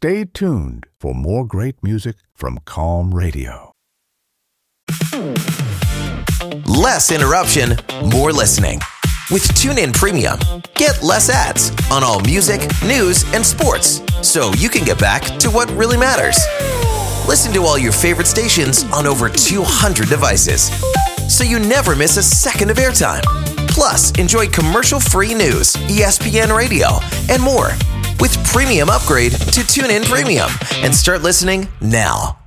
Stay tuned for more great music from Calm Radio. Less interruption, more listening. With TuneIn Premium, get less ads on all music, news, and sports, so you can get back to what really matters. Listen to all your favorite stations on over 200 devices, so you never miss a second of airtime. Plus, enjoy commercial-free news, ESPN Radio, and more. With Premium, upgrade to TuneIn Premium and start listening now.